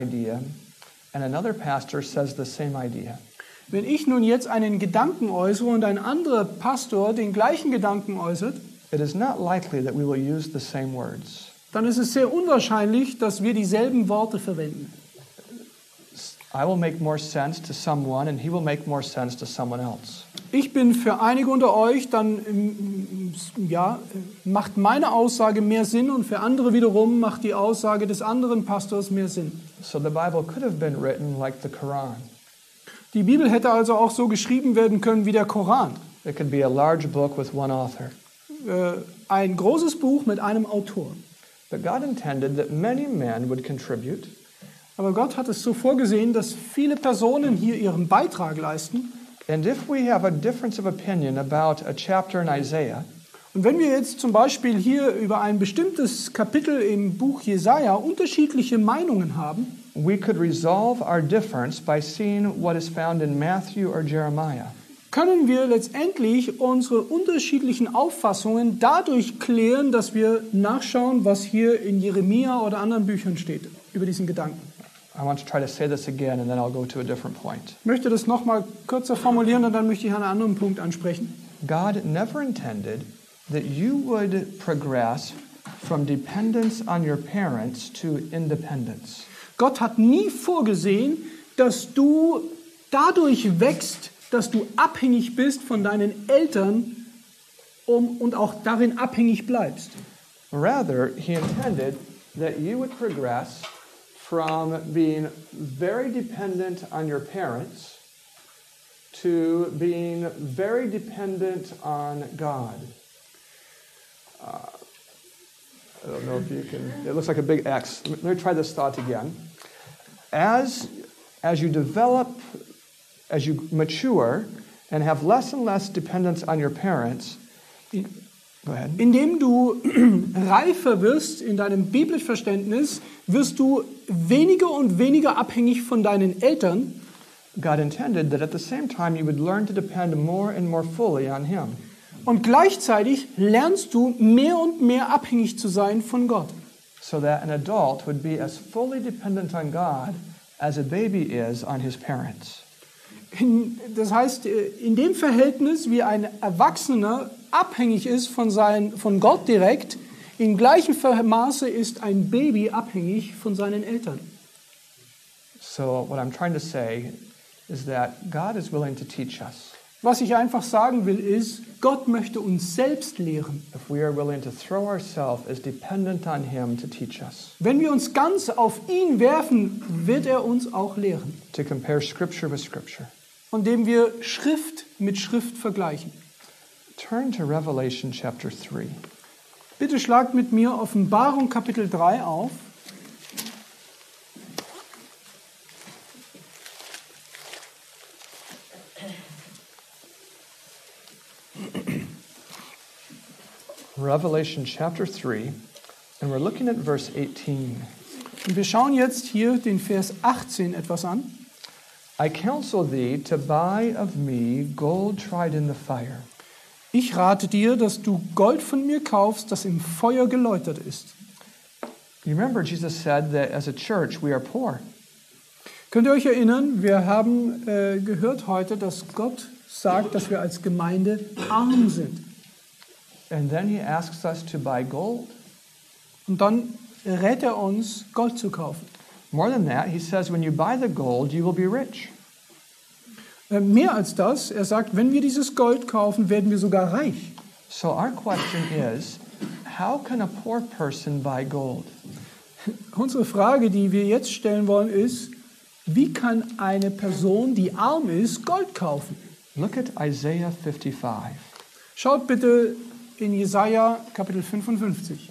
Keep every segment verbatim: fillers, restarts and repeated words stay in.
idea and another pastor says the same idea. Wenn ich nun jetzt einen Gedanken äußere und ein anderer Pastor den gleichen Gedanken äußert, it is not likely that we will use the same words. Dann ist es sehr unwahrscheinlich, dass wir dieselben Worte verwenden. I will make more sense to someone and he will make more sense to someone else. Ich bin für einige unter euch, dann ja, macht meine Aussage mehr Sinn und für andere wiederum macht die Aussage des anderen Pastors mehr Sinn. So the Bible could have been written like the Quran. Die Bibel hätte also auch so geschrieben werden können wie der Koran. It could be a large book with one author. Ein großes Buch mit einem Autor. But God intended that many men would contribute. Aber Gott hat es so vorgesehen, dass viele Personen hier ihren Beitrag leisten. And if we have a difference of opinion about a chapter in Isaiah, und wenn wir jetzt zum Beispiel hier über ein bestimmtes Kapitel im Buch Jesaja unterschiedliche Meinungen haben, we could resolve our difference by seeing what is found in Matthew or Jeremiah. Können wir letztendlich unsere unterschiedlichen Auffassungen dadurch klären, dass wir nachschauen, was hier in Jeremia oder anderen Büchern steht über diesen Gedanken. I want to try to say this again and then I'll go to a different point. Ich möchte das noch mal kürzer formulieren und dann möchte ich einen anderen Punkt ansprechen. God never intended that you would progress from dependence on your parents to independence. Gott hat nie vorgesehen, dass du dadurch wächst, dass du abhängig bist von deinen Eltern um, und auch darin abhängig bleibst. Rather, he intended that you would progress from being very dependent on your parents to being very dependent on God. Uh, I don't know if you can, it looks like a big X. Let me try this thought again. As, as you develop, as you mature and have less and less dependence on your parents, go ahead. Indem du reifer wirst in deinem biblischen Verständnis, wirst du weniger und weniger abhängig von deinen Eltern. God intended that at the same time you would learn to depend more and more fully on Him. Und gleichzeitig lernst du mehr und mehr abhängig zu sein von Gott. So that an adult would be as fully dependent on God as a baby is on his parents. In, das heißt, in dem Verhältnis, wie ein Erwachsener abhängig ist von, sein, von Gott direkt, in gleichem Maße ist ein Baby abhängig von seinen Eltern. So what I'm trying to say is that God is willing to teach us. Was ich einfach sagen will, ist, Gott möchte uns selbst lehren. If we are willing to throw ourselves as dependent on Him to teach us. Wenn wir uns ganz auf ihn werfen, wird er uns auch lehren. To compare Scripture with Scripture. Indem wir Schrift mit Schrift vergleichen. Turn to Revelation chapter three. Bitte schlagt mit mir Offenbarung Kapitel drei auf. Revelation chapter three, and we're looking at verse eighteen. Und wir schauen jetzt hier den Vers achtzehn etwas an. I counsel thee to buy of me gold tried in the fire. Ich rate dir, dass du Gold von mir kaufst, das im Feuer geläutert ist. You remember Jesus said that as a church we are poor. Könnt ihr euch erinnern, wir haben äh, gehört heute, dass Gott sagt, dass wir als Gemeinde arm sind. And then he asks us to buy gold. Und dann rät er uns, Gold zu kaufen. More than that, he says, when you buy the gold, you will be rich. Äh, mehr als das, er sagt, wenn wir dieses Gold kaufen, werden wir sogar reich. So our question is, how can a poor person buy gold? Unsere Frage, die wir jetzt stellen wollen, ist, wie kann eine Person, die arm ist, Gold kaufen? Look at Isaiah fifty-five. Schaut bitte in Jesaja Kapitel fünfundfünfzig.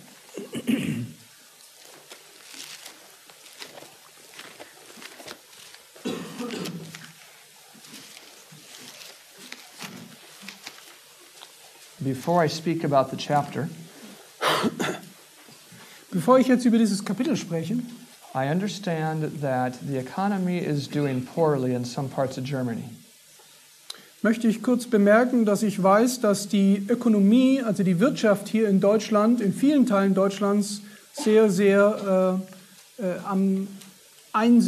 Before I speak about the chapter, Bevor ich jetzt über dieses Kapitel spreche, I understand that the economy is doing poorly in some parts of Germany. möchte ich kurz bemerken, dass ich weiß, dass die Ökonomie, also die Wirtschaft hier in Deutschland, in vielen Teilen Deutschlands, sehr, sehr äh, äh, am einsehen.